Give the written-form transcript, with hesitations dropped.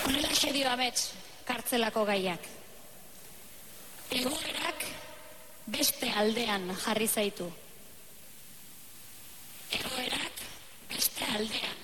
Horrelaxe dio amets kartzelako gaiak. Egoerak beste aldean jarri zaitu. Egoerak beste aldean